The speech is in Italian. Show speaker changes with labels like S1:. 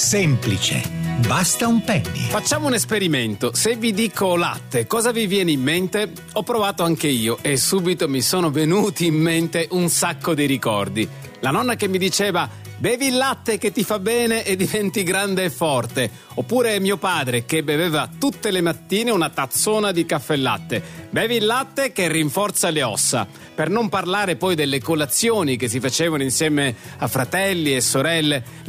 S1: Semplice, basta un penny.
S2: Facciamo un esperimento. Se vi dico latte, cosa vi viene in mente? Ho provato anche io e subito mi sono venuti in mente un sacco di ricordi. La nonna che mi diceva: bevi il latte che ti fa bene e diventi grande e forte. Oppure mio padre che beveva tutte le mattine una tazzona di caffè e latte. Bevi il latte che rinforza le ossa. Per non parlare poi delle colazioni che si facevano insieme a fratelli e sorelle.